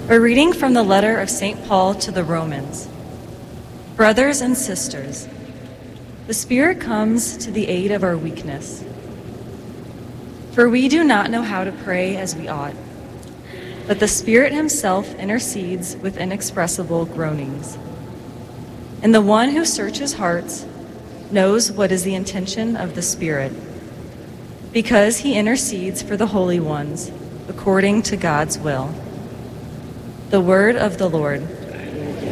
A reading from the letter of St. Paul to the Romans. Brothers and sisters, the Spirit comes to the aid of our weakness. For we do not know how to pray as we ought, but the Spirit himself intercedes with inexpressible groanings. And the one who searches hearts knows what is the intention of the Spirit, because he intercedes for the holy ones according to God's will. The word of the Lord.